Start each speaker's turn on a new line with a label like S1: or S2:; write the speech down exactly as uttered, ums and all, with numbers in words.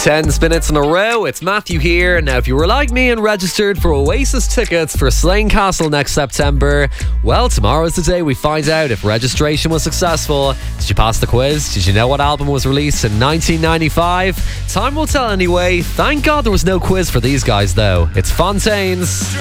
S1: Ten minutes in a row, it's Matthew here. Now, if you were like me and registered for Oasis tickets for Slane Castle next September, well, tomorrow is the day we find out if registration was successful. Did you pass the quiz? Did you know what album was released in nineteen ninety-five? Time will tell anyway. Thank God there was no quiz for these guys, though. It's Fontaines.